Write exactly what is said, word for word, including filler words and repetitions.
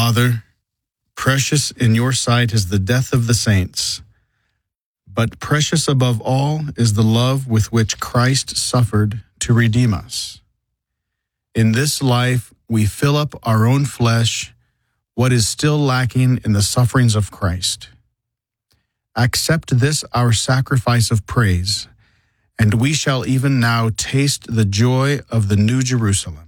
Father, precious in your sight is the death of the saints, but precious above all is the love with which Christ suffered to redeem us. In this life, we fill up our own flesh, what is still lacking in the sufferings of Christ. Accept this our sacrifice of praise, and we shall even now taste the joy of the New Jerusalem.